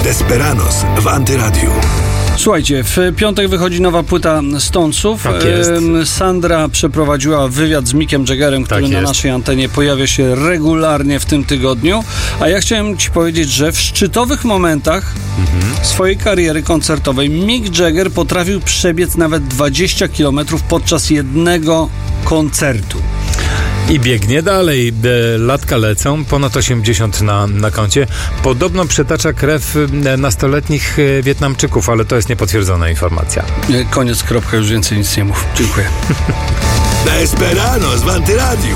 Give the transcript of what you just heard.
Desperados w Antyradiu. Słuchajcie, w piątek wychodzi nowa płyta Stonesów. Tak jest. Sandra przeprowadziła wywiad z Mickiem Jaggerem, który Tak na jest. naszej antenie pojawia się regularnie w tym tygodniu. A ja chciałem ci powiedzieć, że w szczytowych momentach swojej kariery koncertowej Mick Jagger potrafił przebiec nawet 20 km podczas jednego koncertu. I biegnie dalej. Latka lecą, ponad 80 na koncie. Podobno przetacza krew nastoletnich Wietnamczyków, ale to jest niepotwierdzona informacja. Koniec, kropka, już więcej nic nie mów. Dziękuję. Desperados w Antyradiu.